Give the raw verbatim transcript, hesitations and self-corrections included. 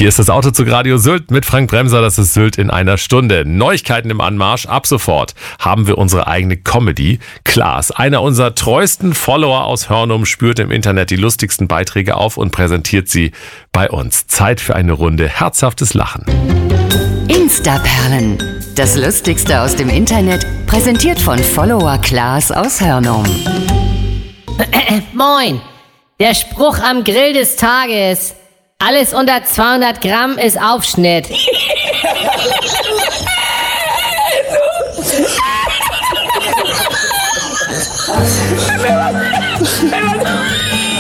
Hier ist das Autozug Radio Sylt mit Frank Bremser. Das ist Sylt in einer Stunde. Neuigkeiten im Anmarsch. Ab sofort haben wir unsere eigene Comedy. Klaas, einer unserer treuesten Follower aus Hörnum, spürt im Internet die lustigsten Beiträge auf und präsentiert sie bei uns. Zeit für eine Runde herzhaftes Lachen. Instaperlen. Das Lustigste aus dem Internet, präsentiert von Follower Klaas aus Hörnum. Moin! Der Spruch am Grill des Tages: alles unter zweihundert Gramm ist Aufschnitt.